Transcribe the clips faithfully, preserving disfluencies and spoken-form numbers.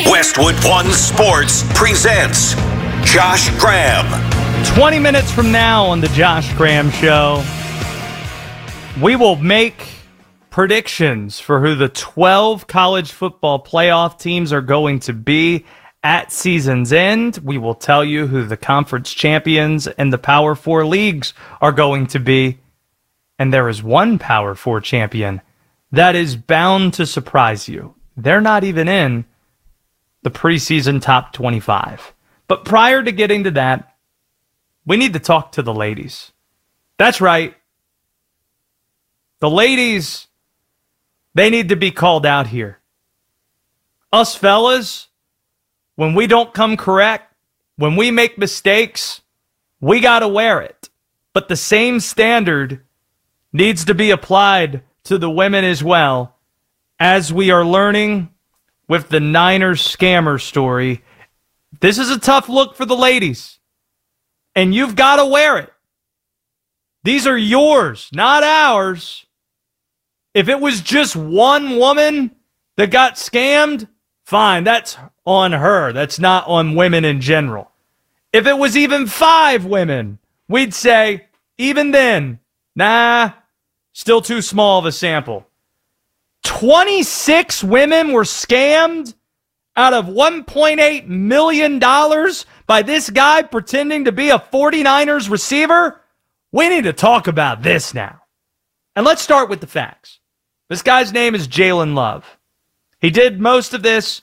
Westwood One Sports presents Josh Graham. twenty minutes from now on the Josh Graham Show, we will make predictions for who the twelve college football playoff teams are going to be at season's end. We will tell you who the conference champions and the Power Four leagues are going to be. And there is one Power Four champion that is bound to surprise you. They're not even in the preseason top twenty-five. But prior to getting to that, we need to talk to the ladies. That's right. The ladies, they need to be called out here. Us fellas, when we don't come correct, when we make mistakes, we got to wear it. But the same standard needs to be applied to the women as well, as we are learning with the Niners scammer story. This is a tough look for the ladies, and you've got to wear it. These are yours, not ours. If it was just one woman that got scammed, fine, that's on her. That's not on women in general. If it was even five women, we'd say, even then, nah, still too small of a sample. twenty-six women were scammed out of one point eight million dollars by this guy pretending to be a 49ers receiver? We need to talk about this now. And let's start with the facts. This guy's name is Jalen Love. He did most of this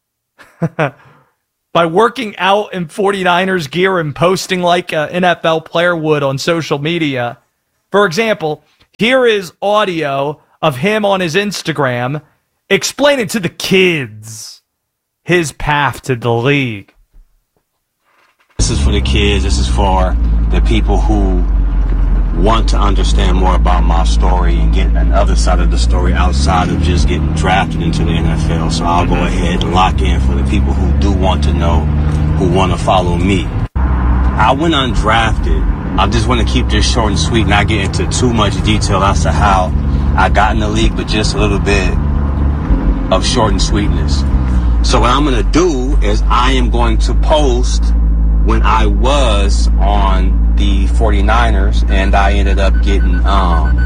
by working out in 49ers gear and posting like an N F L player would on social media. For example, here is audio of him on his Instagram explaining to the kids his path to the league. This is for the kids. This is for the people who want to understand more about my story and get another side of the story outside of just getting drafted into the N F L. So I'll go ahead and lock in for the people who do want to know, who want to follow me. I went undrafted. I just want to keep this short and sweet, not get into too much detail as to how I got in the league, but just a little bit of short and sweetness. So what I'm going to do is I am going to post when I was on the 49ers and I ended up getting, um,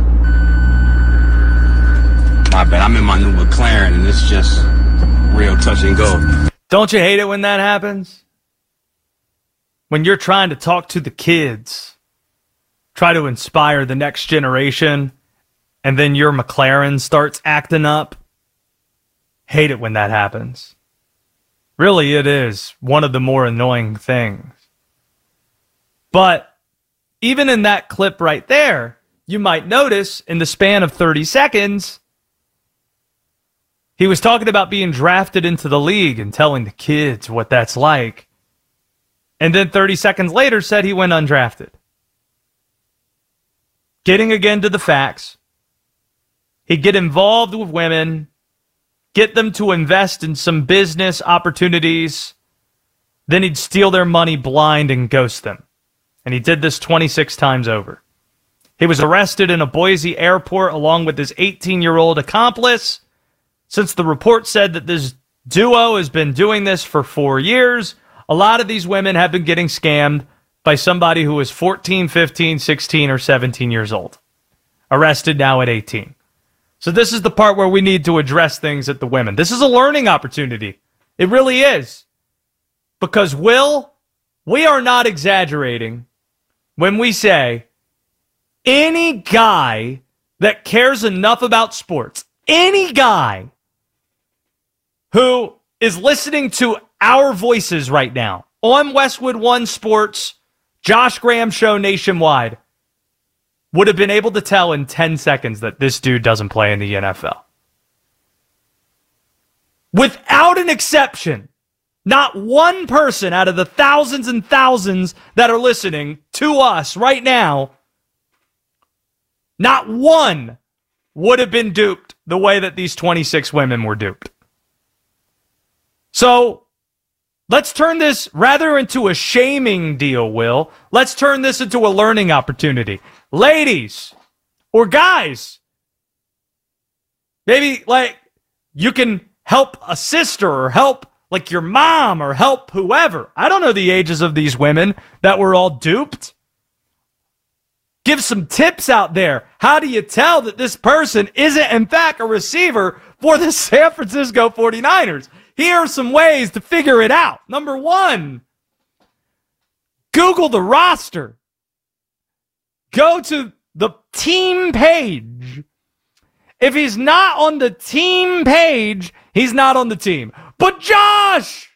my bad, I'm in my new McLaren and it's just real touch and go. Don't you hate it when that happens? When you're trying to talk to the kids, try to inspire the next generation, and then your McLaren starts acting up. Hate it when that happens. Really, it is one of the more annoying things. But even in that clip right there, you might notice in the span of thirty seconds, he was talking about being drafted into the league and telling the kids what that's like. And then thirty seconds later said he went undrafted. Getting again to the facts. He'd get involved with women, get them to invest in some business opportunities, then he'd steal their money blind and ghost them. And he did this twenty-six times over. He was arrested in a Boise airport along with his eighteen-year-old accomplice. Since the report said that this duo has been doing this for four years, a lot of these women have been getting scammed by somebody who is fourteen, fifteen, sixteen, or seventeen years old. Arrested now at eighteen. So this is the part where we need to address things at the women. This is a learning opportunity. It really is. Because, Will, we are not exaggerating when we say any guy that cares enough about sports, any guy who is listening to our voices right now on Westwood One Sports, Josh Graham Show nationwide, would have been able to tell in ten seconds that this dude doesn't play in the N F L. Without an exception, not one person out of the thousands and thousands that are listening to us right now, not one would have been duped the way that these twenty-six women were duped. So, let's turn this rather into a shaming deal, Will. Let's turn this into a learning opportunity. Ladies, or guys, maybe like you can help a sister or help like your mom or help whoever. I don't know the ages of these women that were all duped. Give some tips out there. How do you tell that this person isn't, in fact, a receiver for the San Francisco forty-niners? Here are some ways to figure it out. Number one, Google the roster. Go to the team page. If he's not on the team page, he's not on the team. But Josh,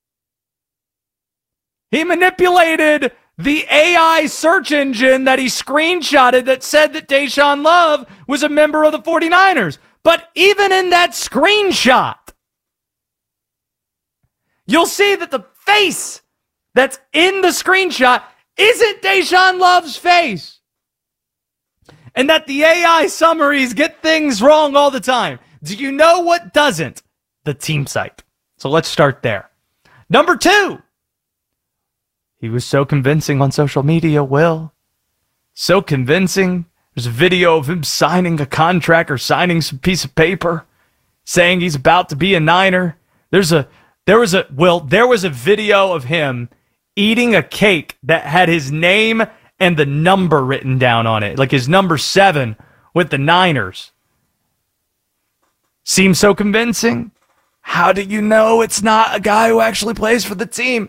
he manipulated the A I search engine that he screenshotted that said that Deshaun Love was a member of the forty-niners. But even in that screenshot, you'll see that the face that's in the screenshot isn't Deshaun Love's face. And that the A I summaries get things wrong all the time. Do you know what doesn't? The team site. So let's start there. Number two. He was so convincing on social media, Will. So convincing. There's a video of him signing a contract or signing some piece of paper saying he's about to be a Niner. There's a, there was a, Will, there was a video of him eating a cake that had his name and the number written down on it, like his number seven with the Niners. Seems so convincing. How do you know it's not a guy who actually plays for the team?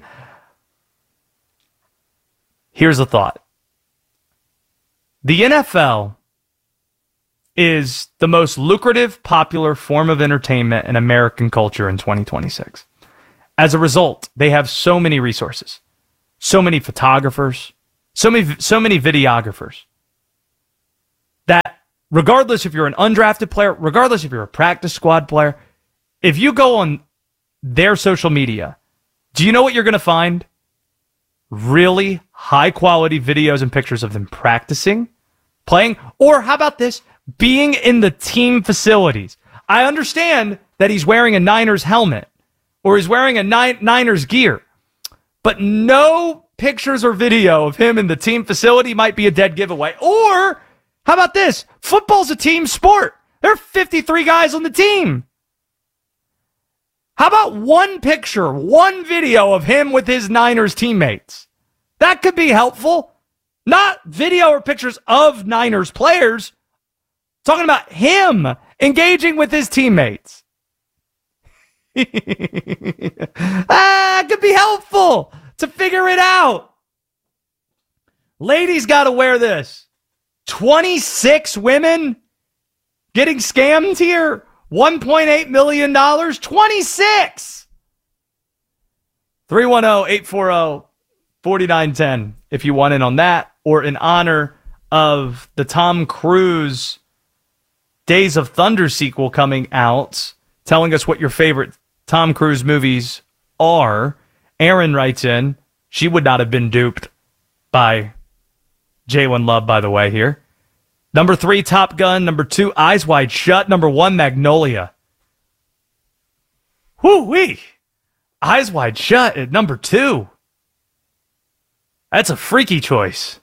Here's a thought. The N F L is the most lucrative, popular form of entertainment in American culture in twenty twenty-six. As a result, they have so many resources, so many photographers, so many, so many videographers, that regardless if you're an undrafted player, regardless if you're a practice squad player, if you go on their social media, do you know what you're going to find? Really high-quality videos and pictures of them practicing, playing, or how about this, being in the team facilities. I understand that he's wearing a Niners helmet or he's wearing a Niners gear, but no pictures or video of him in the team facility might be a dead giveaway. Or how about this? Football's a team sport. There are fifty-three guys on the team. How about one picture, one video of him with his Niners teammates? That could be helpful. Not video or pictures of Niners players. Talking about him engaging with his teammates. ah, it could be helpful to figure it out. Ladies got to wear this. twenty-six women getting scammed here. one point eight million dollars. twenty-six. three one zero, eight four zero, four nine one zero if you want in on that, or in honor of the Tom Cruise Days of Thunder sequel coming out, telling us what your favorite Tom Cruise movies are. Aaron writes in, she would not have been duped by Jalen Love, by the way, here. Number three, Top Gun. Number two, Eyes Wide Shut. Number one, Magnolia. Whoo-wee. Eyes Wide Shut at number two. That's a freaky choice.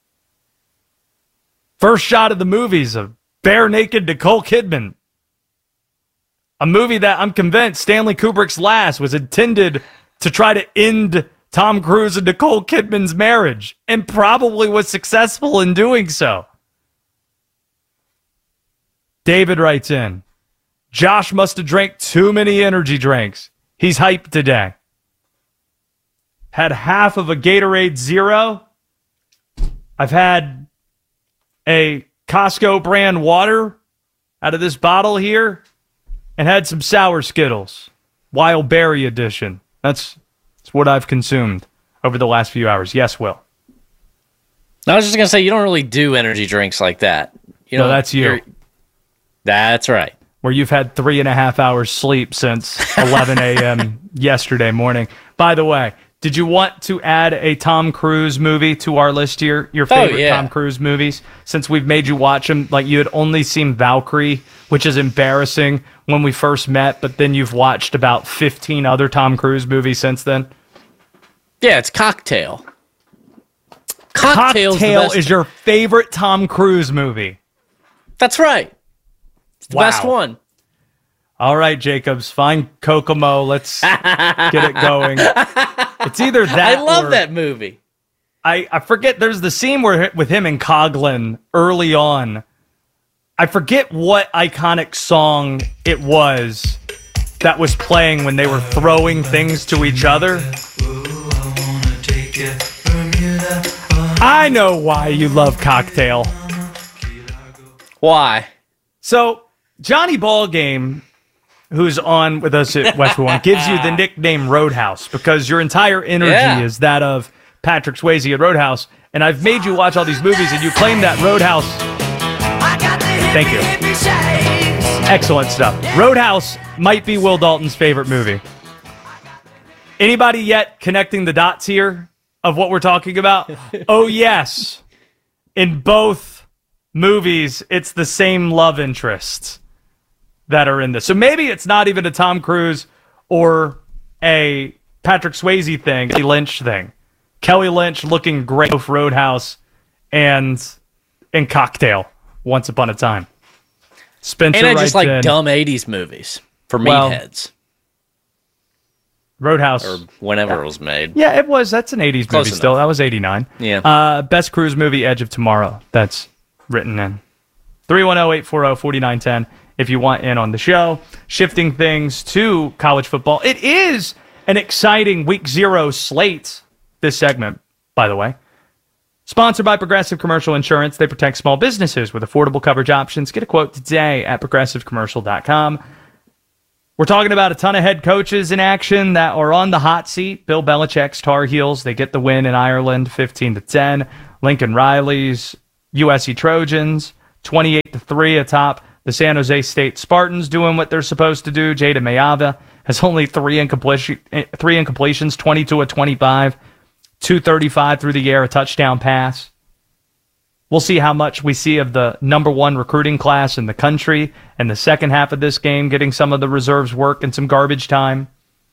First shot of the movies of bare naked Nicole Kidman. A movie that I'm convinced Stanley Kubrick's last was intended to try to end Tom Cruise and Nicole Kidman's marriage, and probably was successful in doing so. David writes in, Josh must have drank too many energy drinks. He's hyped today. Had half of a Gatorade Zero. I've had a Costco brand water out of this bottle here, and had some sour Skittles. Wild Berry edition. That's, that's what I've consumed over the last few hours. Yes, Will. I was just going to say, you don't really do energy drinks like that. You know, no, that's you. That's right. Where you've had three and a half hours sleep since eleven a.m. yesterday morning. By the way, did you want to add a Tom Cruise movie to our list here? Your favorite oh, yeah. Tom Cruise movies? Since we've made you watch them, like you had only seen Valkyrie, which is embarrassing when we first met, but then you've watched about fifteen other Tom Cruise movies since then. Yeah, it's Cocktail. Cocktail is your favorite Tom Cruise movie. That's right. It's the wow. best one. All right, Jacobs, find Kokomo. Let's get it going. It's either that I love or, that movie. I, I forget, there's the scene where with him and Coughlin early on. I forget what iconic song it was that was playing when they were throwing things to each other. I know why you love Cocktail. Why? So, Johnny Ballgame, who's on with us at Westwood One, gives you the nickname Roadhouse because your entire energy Yeah. is that of Patrick Swayze at Roadhouse. And I've made you watch all these movies, and you claim that Roadhouse. Thank you. Excellent stuff. Roadhouse might be Will Dalton's favorite movie. Anybody yet connecting the dots here of what we're talking about? Oh, yes. In both movies, it's the same love interests that are in this. So maybe it's not even a Tom Cruise or a Patrick Swayze thing, Kelly Lynch thing. Kelly Lynch looking great with Roadhouse and in Cocktail once upon a time. Spencer And I just like in, dumb eighties movies for Well, meatheads. Roadhouse. Or whenever it was made. Yeah, it was. That's an eighties Close movie still. enough. That was eighty-nine. Yeah. Uh, best cruise movie, Edge of Tomorrow. That's written in. three one zero, eight four zero, four nine one zero if you want in on the show. Shifting things to college football. It is an exciting week zero slate, this segment, by the way. Sponsored by Progressive Commercial Insurance. They protect small businesses with affordable coverage options. Get a quote today at progressive commercial dot com. We're talking about a ton of head coaches in action that are on the hot seat. Bill Belichick's Tar Heels, they get the win in Ireland, fifteen to ten. Lincoln Riley's U S C Trojans, twenty-eight to three atop the San Jose State Spartans, doing what they're supposed to do. Jada Mayava has only three, incompletion, three incompletions, twenty-two of twenty-five, two thirty-five through the air, a touchdown pass. We'll see how much we see of the number one recruiting class in the country and the second half of this game, getting some of the reserves work and some garbage time.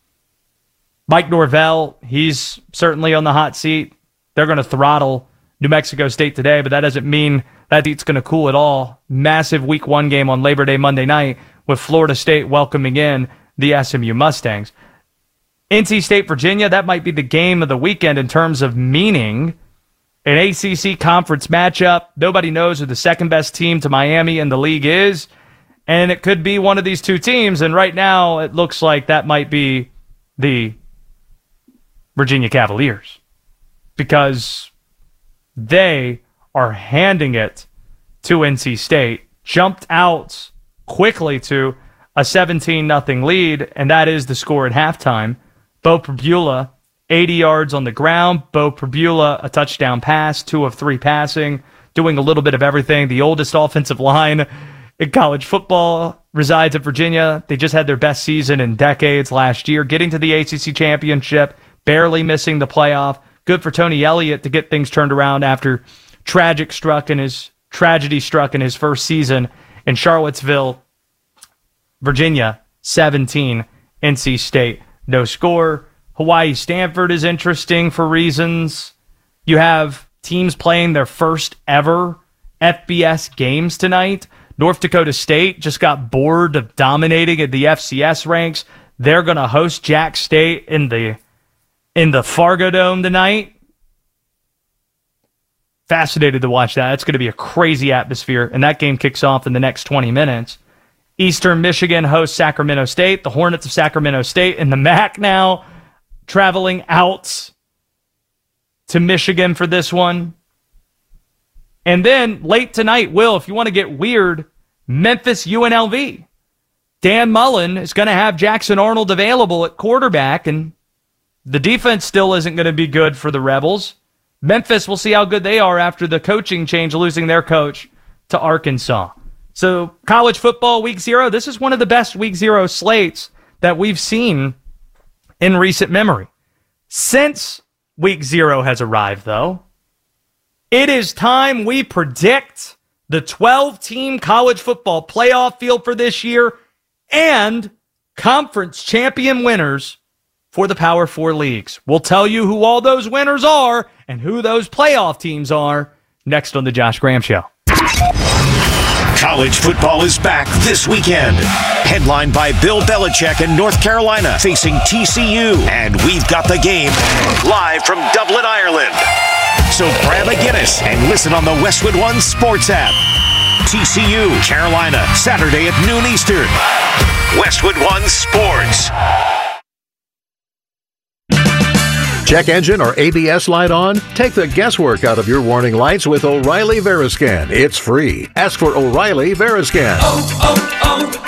Mike Norvell, he's certainly on the hot seat. They're going to throttle New Mexico State today, but that doesn't mean that seat's going to cool at all. Massive week one game on Labor Day Monday night with Florida State welcoming in the S M U Mustangs. N C State, Virginia, that might be the game of the weekend in terms of meaning. An A C C conference matchup. Nobody knows who the second best team to Miami in the league is. And it could be one of these two teams. And right now, it looks like that might be the Virginia Cavaliers. Because they are handing it to N C State. Jumped out quickly to a seventeen nothing lead. And that is the score at halftime. Bo Pribula, eighty yards on the ground. Bo Pribula, a touchdown pass, two of three passing, doing a little bit of everything. The oldest offensive line in college football resides at Virginia. They just had their best season in decades last year, getting to the A C C championship, barely missing the playoff. Good for Tony Elliott to get things turned around after tragic struck in his tragedy struck in his first season in Charlottesville, Virginia, seventeen, N C State, no score. Hawaii Stanford is interesting for reasons. You have teams playing their first ever F B S games tonight. North Dakota State just got bored of dominating at the F C S ranks. They're going to host Jack State in the in the Fargo Dome tonight. Fascinated to watch that. It's going to be a crazy atmosphere, and that game kicks off in the next twenty minutes. Eastern Michigan hosts Sacramento State. The Hornets of Sacramento State in the M A C now, traveling out to Michigan for this one. And then late tonight, Will, if you want to get weird, Memphis U N L V. Dan Mullen is going to have Jackson Arnold available at quarterback, and the defense still isn't going to be good for the Rebels. Memphis, we'll see how good they are after the coaching change, losing their coach to Arkansas. So college football week zero, this is one of the best week zero slates that we've seen in recent memory. Since week zero has arrived, though, it is time we predict the twelve-team college football playoff field for this year and conference champion winners for the Power Four leagues. We'll tell you who all those winners are and who those playoff teams are next on The Josh Graham Show. College football is back this weekend. Headlined by Bill Belichick in North Carolina facing T C U. And we've got the game live from Dublin, Ireland. So grab a Guinness and listen on the Westwood One Sports app. T C U, Carolina, Saturday at noon Eastern. Westwood One Sports. Check engine or A B S light on? Take the guesswork out of your warning lights with O'Reilly Veriscan. It's free. Ask for O'Reilly Veriscan. Oh,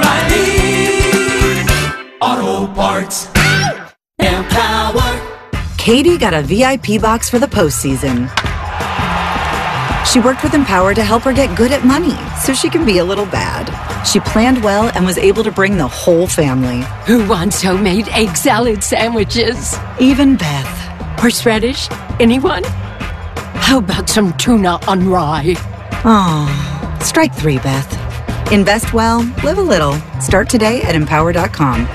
oh, oh, O'Reilly Auto Parts. Empower. Katie got a V I P box for the postseason. She worked with Empower to help her get good at money so she can be a little bad. She planned well and was able to bring the whole family. Who wants homemade egg salad sandwiches? Even Beth. Horseradish? Anyone? How about some tuna on rye? Oh, strike three, Beth. Invest well, live a little. Start today at empower dot com.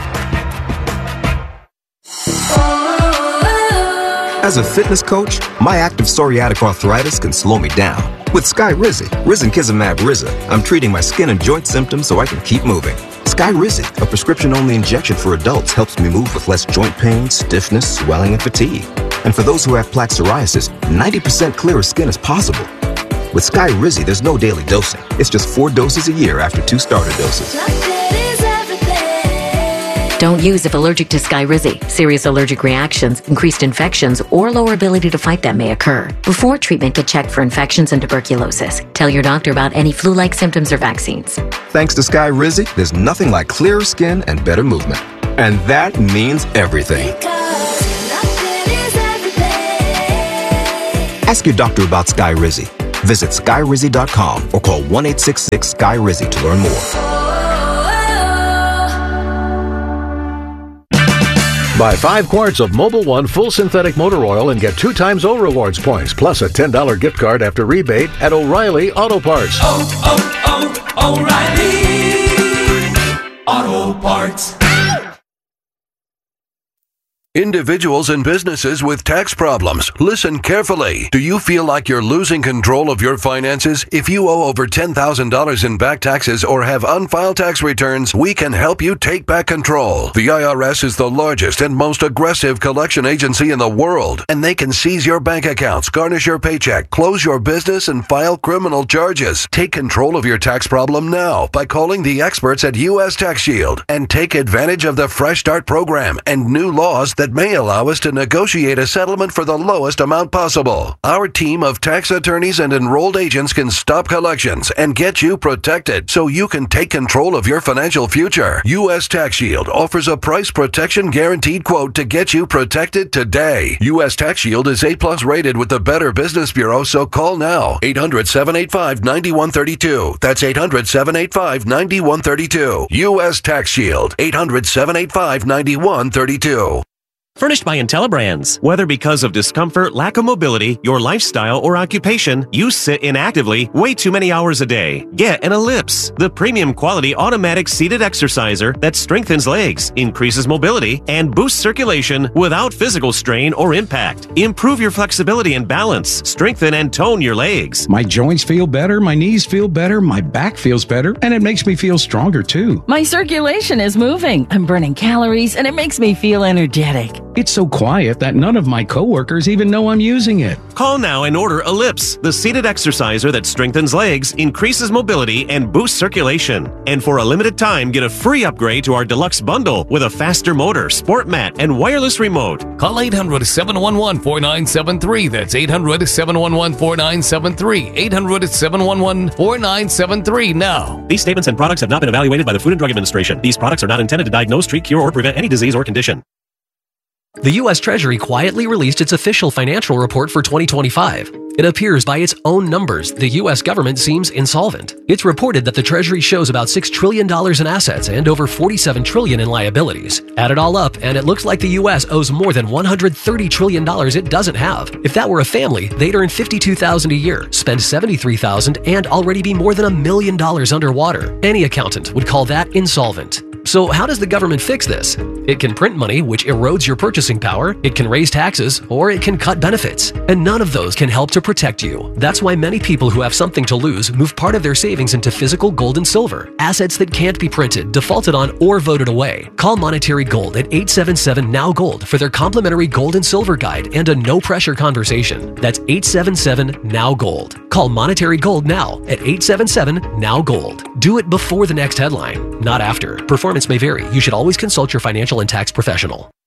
As a fitness coach, my active psoriatic arthritis can slow me down. With Skyrizi, Risankizumab Riza, I'm treating my skin and joint symptoms so I can keep moving. Skyrizi, a prescription-only injection for adults, helps me move with less joint pain, stiffness, swelling, and fatigue. And for those who have plaque psoriasis, ninety percent clearer skin is possible. With Skyrizi, there's no daily dosing. It's just four doses a year after two starter doses. Don't use if allergic to Skyrizi. Serious allergic reactions, increased infections, or lower ability to fight them may occur. Before treatment, get checked for infections and tuberculosis. Tell your doctor about any flu-like symptoms or vaccines. Thanks to Skyrizi, there's nothing like clearer skin and better movement. And that means everything. Ask your doctor about Skyrizi. Visit Skyrizi dot com or call one eight six six Skyrizi to learn more. Buy five quarts of Mobil One full synthetic motor oil and get two times O Rewards points, plus a ten dollars gift card after rebate at O'Reilly Auto Parts. Oh, oh, oh, O'Reilly Auto Parts. Individuals and businesses with tax problems, listen carefully. Do you feel like you're losing control of your finances? If you owe over ten thousand dollars in back taxes or have unfiled tax returns, we can help you take back control. The I R S is the largest and most aggressive collection agency in the world, and they can seize your bank accounts, garnish your paycheck, close your business, and file criminal charges. Take control of your tax problem now by calling the experts at U S Tax Shield and take advantage of the Fresh Start program and new laws that may allow us to negotiate a settlement for the lowest amount possible. Our team of tax attorneys and enrolled agents can stop collections and get you protected so you can take control of your financial future. U S Tax Shield offers a price protection guaranteed quote to get you protected today. U S Tax Shield is A plus rated with the Better Business Bureau, so call now. eight hundred, seven eight five, nine one three two. That's eight hundred, seven eight five, nine one three two. U S Tax Shield. eight hundred, seven eight five, nine one three two. Furnished by IntelliBrands. Whether because of discomfort, lack of mobility, your lifestyle, or occupation, you sit inactively way too many hours a day. Get an Ellipse, the premium quality automatic seated exerciser that strengthens legs, increases mobility, and boosts circulation without physical strain or impact. Improve your flexibility and balance, strengthen and tone your legs. My joints feel better, my knees feel better, my back feels better, and it makes me feel stronger too. My circulation is moving, I'm burning calories, and it makes me feel energetic. It's so quiet that none of my coworkers even know I'm using it. Call now and order Ellipse, the seated exerciser that strengthens legs, increases mobility, and boosts circulation. And for a limited time, get a free upgrade to our deluxe bundle with a faster motor, sport mat, and wireless remote. Call eight hundred, seven one one, four nine seven three. That's eight hundred, seven one one, four nine seven three. eight hundred, seven one one, four nine seven three now. These statements and products have not been evaluated by the Food and Drug Administration. These products are not intended to diagnose, treat, cure, or prevent any disease or condition. The U S Treasury quietly released its official financial report for twenty twenty-five. It appears by its own numbers, the U S government seems insolvent. It's reported that the Treasury shows about six trillion dollars in assets and over forty-seven trillion dollars in liabilities. Add it all up, and it looks like the U S owes more than one hundred thirty trillion dollars it doesn't have. If that were a family, they'd earn fifty-two thousand dollars a year, spend seventy-three thousand dollars, and already be more than a million dollars underwater. Any accountant would call that insolvent. So how does the government fix this? It can print money, which erodes your purchasing power, it can raise taxes, or it can cut benefits. And none of those can help to protect you. That's why many people who have something to lose move part of their savings into physical gold and silver, assets that can't be printed, defaulted on, or voted away. Call Monetary Gold at eight seven seven N O W Gold for their complimentary gold and silver guide and a no-pressure conversation. That's eight seven seven N O W Gold. Call Monetary Gold now at eight seven seven N O W Gold. Do it before the next headline, not after. Performance may vary. You should always consult your financial and tax professional.